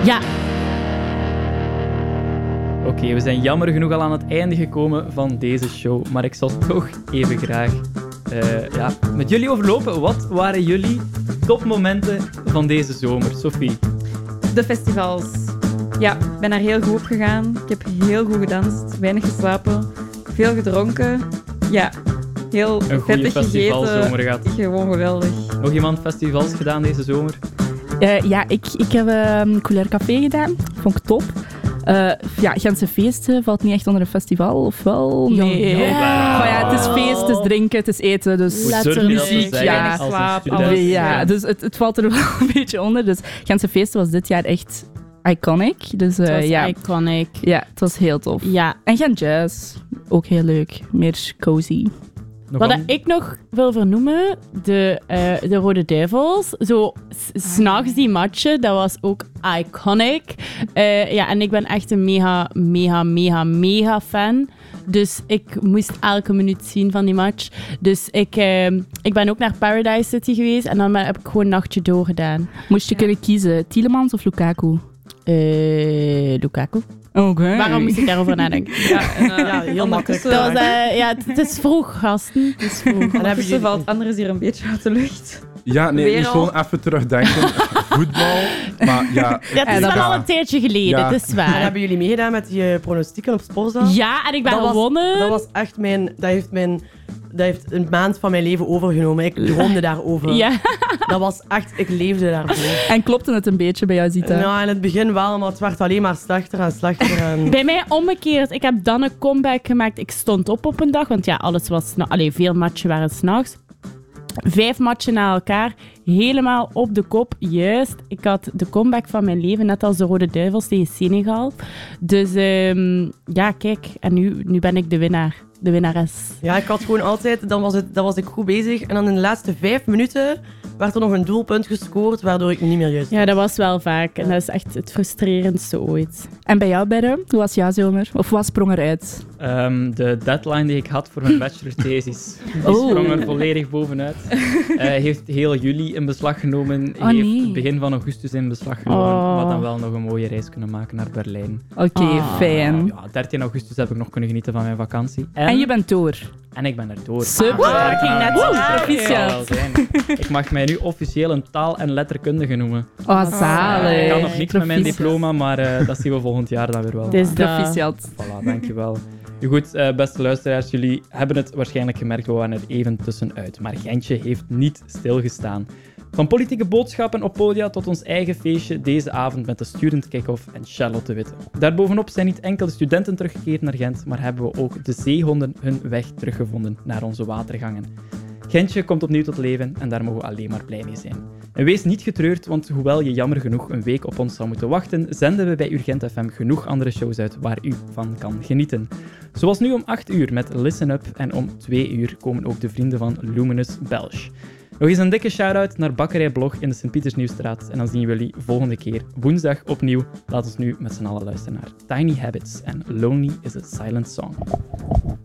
Ja. Oké, we zijn jammer genoeg al aan het einde gekomen van deze show, maar ik zal toch even graag met jullie overlopen. Wat waren jullie topmomenten van deze zomer? Sophie? De festivals. Ja, ik ben daar heel goed op gegaan. Ik heb heel goed gedanst, weinig geslapen, veel gedronken. Ja, heel Een goede vettig festivalzomer gegeten. gehad. Gewoon geweldig. Nog iemand festivals gedaan deze zomer? Ik heb Couleur Café gedaan. Vond ik top. Gentse feesten valt niet echt onder een festival, of wel? Nee. Het is feest, het is drinken, het is eten. Dus Hoe durf je dat te muziek, zeggen ja, als een slaap, student? alles. Ja, dus het valt er wel een beetje onder. Dus Gentse feesten was dit jaar echt iconic. Dus Het was iconic. ja, het was heel tof. Ja. En Gent Jazz, ook heel leuk. Meer cozy. Nog Wat an- ik nog wil vernoemen, de Rode Duivels. Zo, s'nachts die matchen, dat was ook iconic. En ik ben echt een mega fan. Dus ik moest elke minuut zien van die match. Dus ik ben ook naar Paradise City geweest en dan heb ik gewoon een nachtje doorgedaan. Moest je kunnen kiezen, Tielemans of Lukaku? Lukaku. Oké. Waarom moest ik daarover nadenken? Heel makkelijk. Dat was, het is vroeg, gasten. Het is vroeg. Ondertussen valt Anders hier een beetje uit de lucht. Ja, nee, ik Weer moest al. gewoon even terugdenken. Voetbal, maar ja... Ja, het is wel al een tijdje geleden, Ja. het is En waar. hebben jullie meegedaan met die pronostieken op Sporza? Ja, en ik ben Dat was- gewonnen. Dat was echt dat heeft een maand van mijn leven overgenomen. Ik droomde daarover. Ja. Dat was echt... Ik leefde daarvoor. En klopte het een beetje bij jou, Zita? Ja, in het begin wel, maar het werd alleen maar slechter en slechter. En... Bij mij omgekeerd. Ik heb dan een comeback gemaakt. Ik stond op een dag, want ja, alles was... veel matchen waren 's nachts. 5 matchen na elkaar, helemaal op de kop. Juist, ik had de comeback van mijn leven, net als de Rode Duivels tegen Senegal. Dus kijk, en nu ben ik de winnaar. De winnares. Ja, ik had gewoon altijd... Dan was ik goed bezig. En dan in de laatste 5 minuten werd er nog een doelpunt gescoord, waardoor ik niet meer juist... Ja, dat was wel vaak. En dat is echt het frustrerendste ooit. En bij jou, Berre? Hoe was jouw zomer? Of wat sprong eruit? De deadline die ik had voor mijn bachelorthesis, die Oh. sprong er volledig bovenuit. Heeft heel juli in beslag genomen, Oh, heeft nee. begin van augustus in beslag genomen, Oh. maar dan wel nog een mooie reis kunnen maken naar Berlijn. Oké, fijn. Ja, 13 augustus heb ik nog kunnen genieten van mijn vakantie. En je bent door. En ik ben er door. Super. Ik ging net proficiat. Zal wel zijn. Ik mag mij nu officieel een taal- en letterkundige noemen. Oh, zalig. Ik kan nog niks met mijn Proficiat. diploma, maar dat zien we volgend jaar dan weer wel. Dus dat... Proficiat. Voilà, dankjewel. Goed, beste luisteraars, jullie hebben het waarschijnlijk gemerkt, we waren er even tussenuit. Maar Gentje heeft niet stilgestaan. Van politieke boodschappen op podia tot ons eigen feestje deze avond met de Student Kick-Off en Charlotte de Witte. Daarbovenop zijn niet enkel de studenten teruggekeerd naar Gent, maar hebben we ook de zeehonden hun weg teruggevonden naar onze watergangen. Gentje komt opnieuw tot leven en daar mogen we alleen maar blij mee zijn. En wees niet getreurd, want hoewel je jammer genoeg een week op ons zou moeten wachten, zenden we bij Urgent FM genoeg andere shows uit waar u van kan genieten. Zoals nu om 8 uur met Listen Up en om 2 uur komen ook de vrienden van Luminous Belge. Nog eens een dikke shout-out naar Bakkerij Blog in de Sint-Pietersnieuwstraat en dan zien we jullie volgende keer woensdag opnieuw. Laat ons nu met z'n allen luisteren naar Tiny Habits en Lonely is a Silent Song.